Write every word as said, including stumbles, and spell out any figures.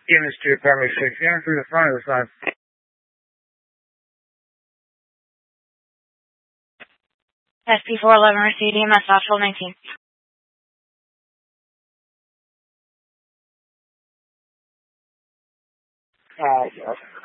Units to Primary six, enter through the front of the side. S P four eleven received E M S Nashville nineteen. Uh,